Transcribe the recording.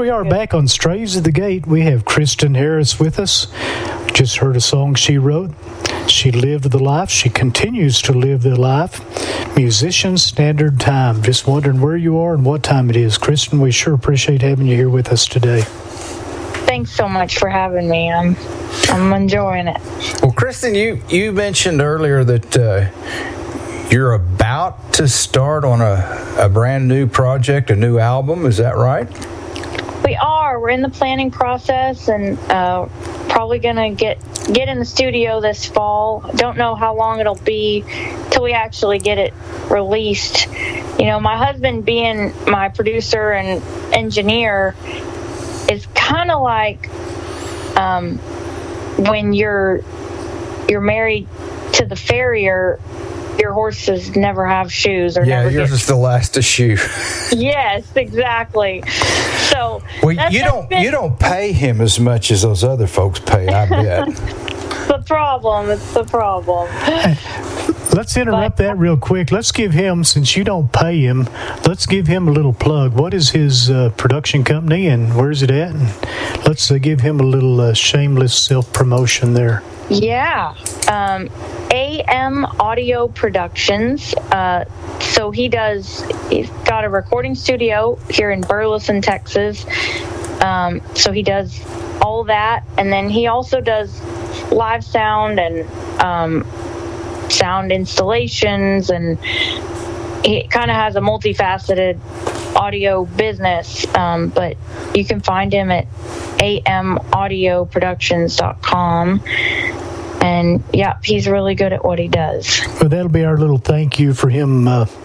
we are back on Strays at the Gate. We have Kristen Harris with us. Just heard a song she wrote. She lived the life. She continues to live the life. Musician Standard Time. Just wondering where you are and what time it is. Kristen, we sure appreciate having you here with us today. Thanks so much for having me. I'm enjoying it. Well, Kristen, you mentioned earlier that you're about to start on a brand new project, a new album. Is that right? We are. We're in the planning process and probably going to get in the studio this fall. Don't know how long it'll be till we actually get it released. You know, my husband being my producer and engineer is kind of like when you're married to the farrier. Your horses never have shoes, or never yours is the last to shoe. Yes, exactly. So, well, you don't pay him as much as those other folks pay, I bet. It's the problem. Let's interrupt that real quick. Let's give him, since you don't pay him, let's give him a little plug. What is his production company and where's it at? And let's give him a little shameless self-promotion there. Yeah. AM Audio Productions. So he's got a recording studio here in Burleson, Texas. So he does all that. And then he also does live sound and sound installations. And he kind of has a multifaceted audio business. But you can find him at amaudioproductions.com. And yeah, he's really good at what he does. Well, that'll be our little thank you for him